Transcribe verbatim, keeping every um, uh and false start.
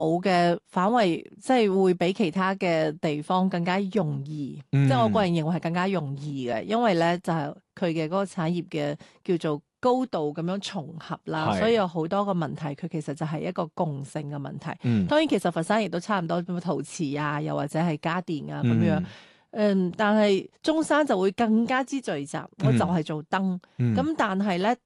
嘅範圍即係會比其他嘅地方更加容易， 嗯、 即係我個人認為係更加容易嘅，因為咧就係佢嘅嗰個產業嘅叫做高度咁樣重合啦， 係所以有好多個問題，佢其實就係一個共性嘅問題。 嗯當然其實佛山亦都差唔多，陶瓷啊，又或者係家電啊咁樣。 嗯嗯，但係中山就會更加之聚集，我就係做燈。咁、 嗯但係咧，